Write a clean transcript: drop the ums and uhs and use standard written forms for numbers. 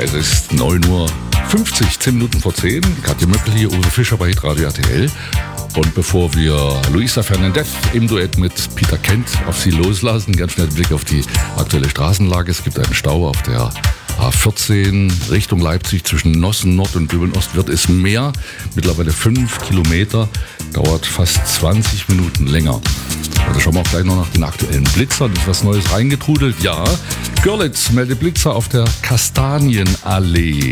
Es ist 9:50 Uhr, 10 Minuten vor 10. Katja Möckel hier, Uwe Fischer bei Hitradio RTL. Und bevor wir Luisa Fernandez im Duett mit Peter Kent auf sie loslassen, ganz schnell ein Blick auf die aktuelle Straßenlage. Es gibt einen Stau auf der A14 Richtung Leipzig zwischen Nossen Nord und Döbeln Ost wird es mehr. Mittlerweile 5 Kilometer, dauert fast 20 Minuten länger. Also schauen wir auch gleich noch nach den aktuellen Blitzern. Ist was Neues reingetrudelt? Ja. Görlitz meldet Blitzer auf der Kastanienallee.